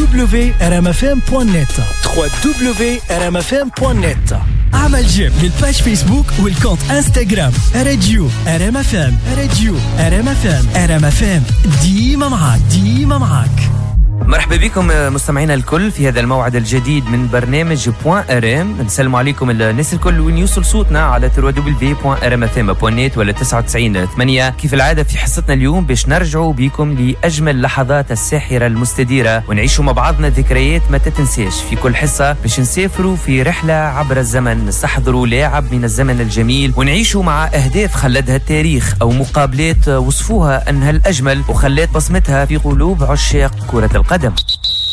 www.rmfm.net www.rmfm.net. اعمل جيم للباج فيسبوك والكونت انستغرام راديو RMFM. راديو RMFM. RMFM ديما معاك. مرحبا بكم مستمعينا الكل في هذا الموعد الجديد من برنامج .rm. نسلم عليكم الناس الكل وين يوصل صوتنا على www.rmfm.net ولا 99.8. كيف العادة في حصتنا اليوم باش نرجعوا بكم لأجمل لحظات الساحرة المستديرة ونعيشوا مع بعضنا ذكريات ما تتنساش. في كل حصة باش نسافروا في رحلة عبر الزمن، نستحضروا لاعب من الزمن الجميل ونعيشوا مع أهداف خلدها التاريخ أو مقابلات وصفوها أنها الأجمل وخلت بصمتها في قلوب عشاق كرة القدم.